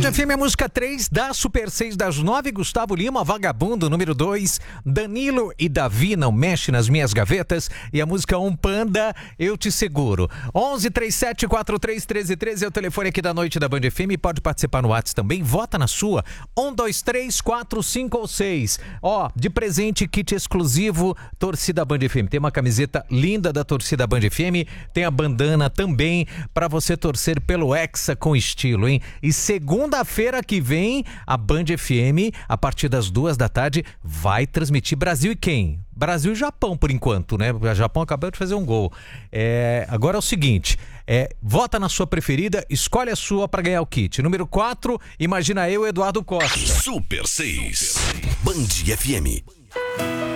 Band FM, a música 3 da Super 6 das 9, Gustavo Lima, Vagabundo, número 2, Danilo e Davi, Não Mexe nas Minhas Gavetas, e a música 1, Panda, Eu Te Seguro. 1137431313 é o telefone aqui da noite da Band FM, pode participar no WhatsApp também, vota na sua, 1, 2, 3, 4, 5 ou 6. Ó, de presente, kit exclusivo, Torcida Band FM, tem uma camiseta linda da Torcida Band FM, tem a bandana também, pra você torcer pelo Hexa com estilo, hein? E segunda-feira que vem, a Band FM, a partir das 2 da tarde, vai transmitir Brasil e quem? Brasil e Japão, por enquanto, né? O Japão acabou de fazer um gol. Agora é o seguinte, vota na sua preferida, escolhe a sua pra ganhar o kit. Número 4, imagina eu, Eduardo Costa. Super 6, Band FM.